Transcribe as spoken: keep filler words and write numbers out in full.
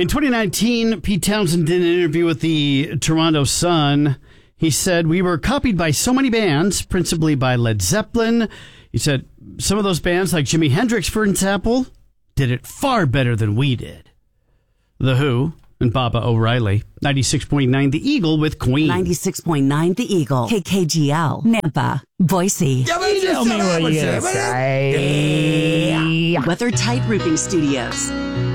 In twenty nineteen, Pete Townsend did an interview with the Toronto Sun. He said, we were copied by so many bands, principally by Led Zeppelin. He said, some of those bands, like Jimi Hendrix, for example, did it far better than we did. The Who and Baba O'Reilly. ninety-six point nine The Eagle with Queen. ninety-six point nine The Eagle. K K G L. Nampa. Boise. Tell me what you say. WeatherTight Roofing Studios.